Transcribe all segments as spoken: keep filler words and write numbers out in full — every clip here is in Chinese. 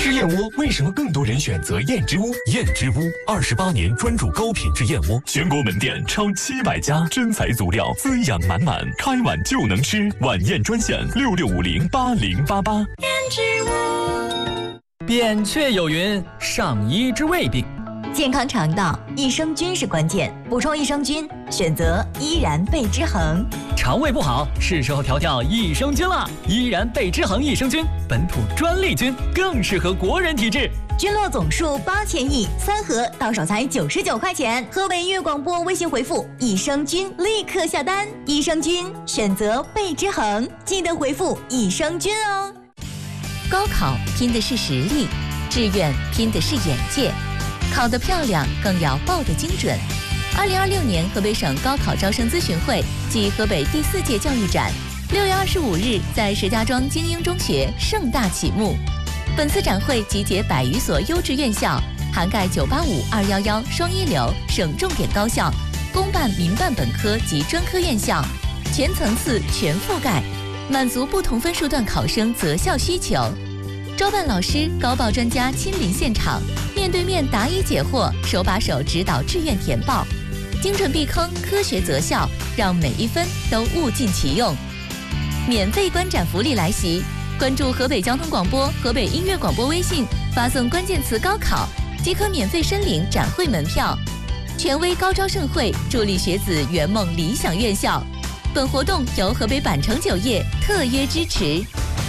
吃燕窝为什么更多人选择燕之屋？燕之屋二十八年专注高品质燕窝，全国门店超七百家，真材足料，滋养满满，开碗就能吃。晚宴专线六六五零八零八八。 燕之屋。 扁鹊有云：上医之未病。 健康肠道，益生菌是关键。补充益生菌，选择依然贝之恒。 肠胃不好，是时候调调益生菌了。依然贝之恒益生菌，本土专利菌，更适合国人体质。 菌落总数八千亿，三盒到手才九十九块钱。河北音乐广播微信回复益生菌，立刻下单。益生菌选择贝之恒，记得回复益生菌哦。 高考拼的是实力，志愿拼的是眼界。考得漂亮，更要报得精准。二零二六年河北省高考招生咨询会暨河北第四届教育展，六月二十五日在石家庄精英中学盛大启幕。本次展会集结百余所优质院校，涵盖九八五、二一一双一流省重点高校、公办、民办本科及专科院校，全层次、全覆盖，满足不同分数段考生择校需求。招办老师、高报专家亲临现场，面对面答疑解惑，手把手指导志愿填报，精准避坑，科学择校，让每一分都物尽其用。免费观展福利来袭，关注河北交通广播、河北音乐广播微信，发送关键词高考，即可免费申领展会门票。权威高招盛会，助力学子圆梦理想院校。本活动由河北百城酒业特约支持。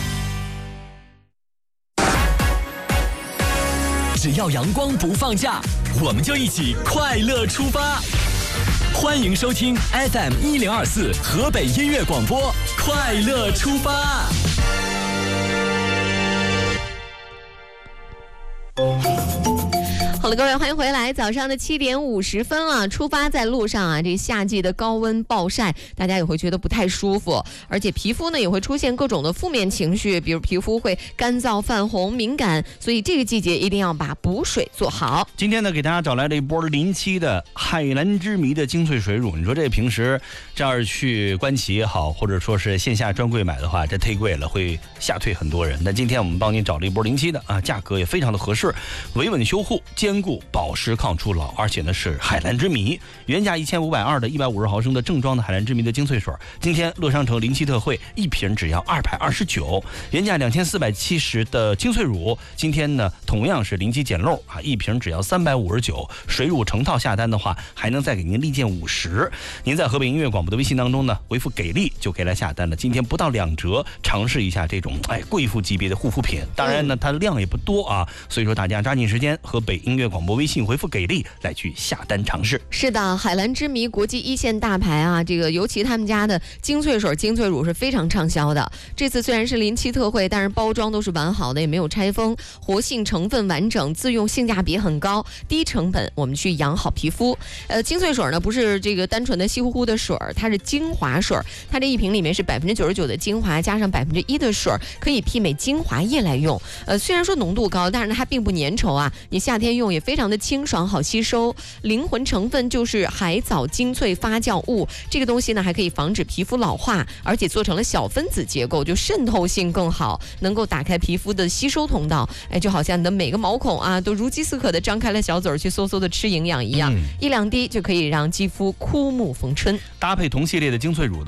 只要阳光不放假，我们就一起快乐出发。欢迎收听 F M 一零二四河北音乐广播，快乐出发。 好了，各位，欢迎回来。早上的七点五十分了，出发在路上啊，这夏季的高温暴晒，大家也会觉得不太舒服，而且皮肤呢也会出现各种的负面情绪，比如皮肤会干燥、泛红、敏感，所以这个季节一定要把补水做好。 今天呢，给大家找来了一波临期的海蓝之谜的精粹水乳。你说这平时这要是去官旗也好，或者说是线下专柜买的话，这忒贵了，会吓退很多人。那今天我们帮你找了一波临期的啊，价格也非常的合适，维稳修护，兼顾保湿抗初老，而且呢是海蓝之谜，原价一千五百二的一百五十毫升的正装的海蓝之谜的精粹水，今天乐商城临期特惠，一瓶只要二百二十九，原价两千四百七十的精粹乳，今天呢同样是临期捡漏啊，一瓶只要三百五十九，水乳成套下单的话，还能再给您立减五十。您在河北音乐广播的微信当中呢，回复给力就可以来下单了，今天不到两折，尝试一下这种哎贵妇级别的护肤品，当然呢它量也不多啊，所以说大家抓紧时间，河北音乐广播微信回复给力来去下单尝试。 是的，海蓝之谜国际一线大牌啊，这个尤其他们家的精粹水、精粹乳是非常畅销的。这次虽然是临期特惠，但是包装都是完好的，也没有拆封，活性成分完整，自用性价比很高，低成本我们去养好皮肤。呃，精粹水呢不是这个单纯的稀乎乎的水，它是精华水，它这一瓶里面是百分之九十九的精华加上百分之一的水，可以媲美精华液来用。呃，虽然说浓度高，但是它并不粘稠啊，你夏天用也非常的清爽好吸收。灵魂成分就是海藻精粹发酵物，这个东西呢还可以防止皮肤老化，而且做成了小分子结构，就渗透性更好，能够打开皮肤的吸收通道。哎，就好像你的每个毛孔啊都如饥似渴的张开了小嘴去嗖嗖的吃营养一样，嗯、一两滴就可以让肌肤枯木逢春。 搭配同系列的精粹乳的